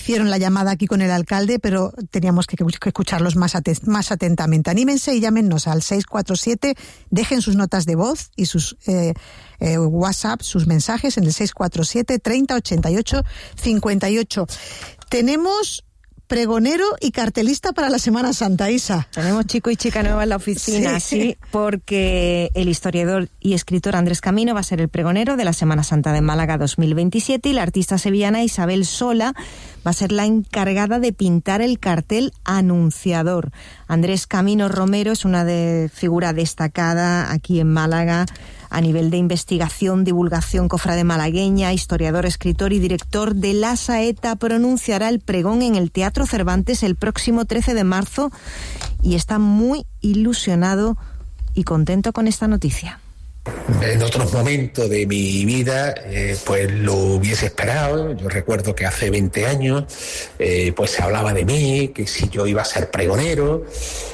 Hicieron la llamada aquí con el alcalde, pero teníamos que escucharlos más atentamente. Anímense y llámenos al 647, dejen sus notas de voz y sus WhatsApp, sus mensajes en el 647 30 88 58. Tenemos pregonero y cartelista para la Semana Santa, Isa. Tenemos chico y chica nueva en la oficina, sí, porque el historiador y escritor Andrés Camino va a ser el pregonero de la Semana Santa de Málaga 2027 y la artista sevillana Isabel Sola va a ser la encargada de pintar el cartel anunciador. Andrés Camino Romero es una figura destacada aquí en Málaga a nivel de investigación, divulgación cofrade malagueña, historiador, escritor y director de La Saeta. Pronunciará el pregón en el Teatro Cervantes el próximo 13 de marzo y está muy ilusionado y contento con esta noticia. En otros momentos de mi vida pues lo hubiese esperado. Yo recuerdo que hace 20 años pues se hablaba de mí, que si yo iba a ser pregonero,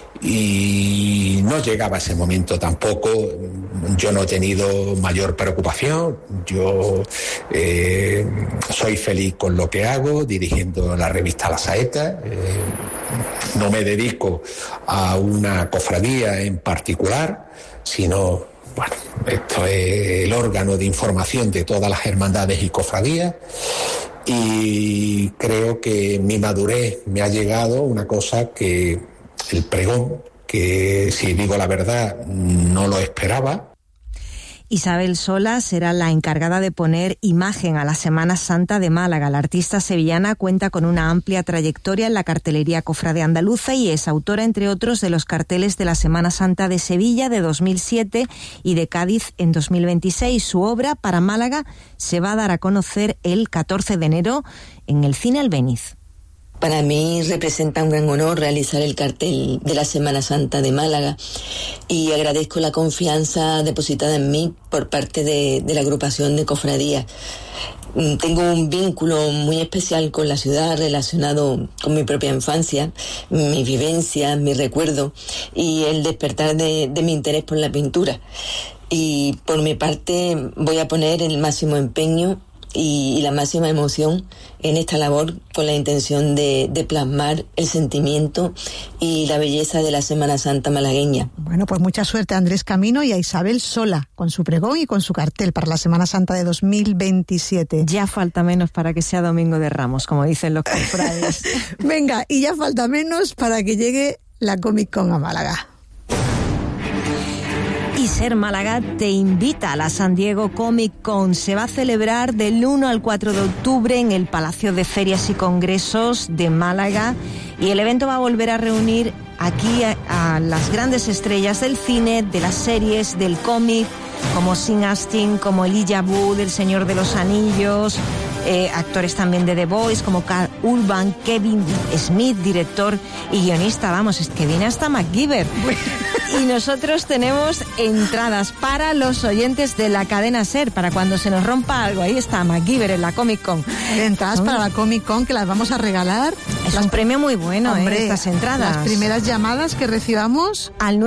y no llegaba ese momento tampoco. Yo no he tenido mayor preocupación. Yo soy feliz con lo que hago, dirigiendo la revista La Saeta. No me dedico a una cofradía en particular, sino, bueno, esto es el órgano de información de todas las hermandades y cofradías, y creo que en mi madurez me ha llegado una cosa que el pregón, que si digo la verdad no lo esperaba. Isabel Sola será la encargada de poner imagen a la Semana Santa de Málaga. La artista sevillana cuenta con una amplia trayectoria en la cartelería cofrade andaluza y es autora, entre otros, de los carteles de la Semana Santa de Sevilla de 2007 y de Cádiz en 2026. Su obra para Málaga se va a dar a conocer el 14 de enero en el Cine Albéniz. Para mí representa un gran honor realizar el cartel de la Semana Santa de Málaga y agradezco la confianza depositada en mí por parte de la agrupación de cofradías. Tengo un vínculo muy especial con la ciudad relacionado con mi propia infancia, mi vivencia, mi recuerdo y el despertar de mi interés por la pintura. Y por mi parte voy a poner el máximo empeño y la máxima emoción en esta labor con la intención de plasmar el sentimiento y la belleza de la Semana Santa malagueña. Bueno, pues mucha suerte a Andrés Camino y a Isabel Sola con su pregón y con su cartel para la Semana Santa de 2027. Ya falta menos para que sea Domingo de Ramos, como dicen los cofrades. Venga, y ya falta menos para que llegue la Comic Con a Málaga. Y Ser Málaga te invita a la San Diego Comic Con. Se va a celebrar del 1 al 4 de octubre en el Palacio de Ferias y Congresos de Málaga y el evento va a volver a reunir aquí a las grandes estrellas del cine, de las series, del cómic, como Sean Astin, como Elijah Wood, El Señor de los Anillos, actores también de The Boys como Karl Urban, Kevin Smith, director y guionista. Vamos, es que viene hasta MacGyver. Y nosotros tenemos entradas para los oyentes de la cadena SER, para cuando se nos rompa algo. Ahí está MacGyver en la Comic Con. Entradas para la Comic Con que las vamos a regalar. Es un premio muy bueno, hombre, estas entradas. Las primeras llamadas que recibamos al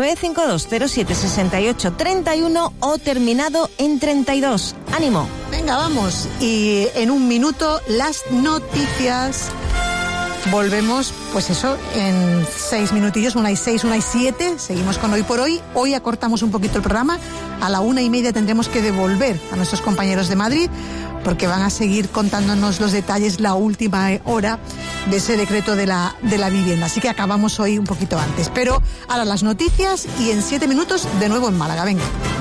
952-0768-31 o terminado en 32. ¡Ánimo! Venga, vamos. Y en un minuto, las noticias. Volvemos, pues eso, en 6 minutillos, 1:06, 1:07. Seguimos con Hoy por Hoy. Hoy acortamos un poquito el programa. A la 1:30 tendremos que devolver a nuestros compañeros de Madrid, porque van a seguir contándonos los detalles, la última hora de ese decreto de la vivienda. Así que acabamos hoy un poquito antes. Pero ahora las noticias y en 7 minutos de nuevo en Málaga. Venga.